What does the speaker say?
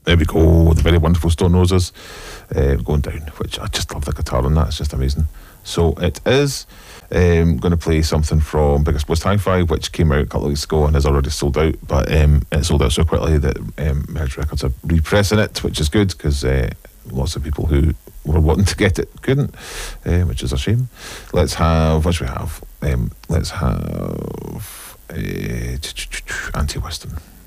There we go, the very wonderful Stone Roses going down, which I just love the guitar on that, it's just amazing. So it is going to play something from Biggest Bliss Hi-Fi, which came out a couple of weeks ago and is already sold out, but it sold out so quickly that Merge Records are repressing it, which is good because lots of people who were wanting to get it couldn't, which is a shame. Let's have, what should we have? Let's have Anti-Western.